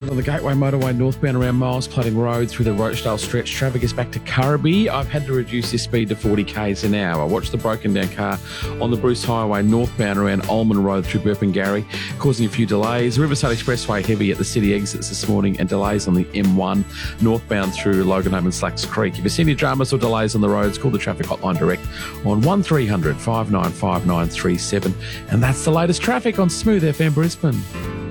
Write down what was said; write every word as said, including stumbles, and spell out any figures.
On the Gateway Motorway northbound around Miles Plating Road through the Rochdale stretch, traffic is back to Currabee. I've had to reduce this speed to forty k's an hour. Watch the broken down car on the Bruce Highway northbound around Ulman Road through Burpengary, causing a few delays. Riverside Expressway heavy at the city exits this morning and delays on the M one northbound through Loganholme and Slacks Creek. If you see any dramas or delays on the roads, call the traffic hotline direct on one three hundred, five nine five nine three seven. And that's the latest traffic on Smooth F M Brisbane.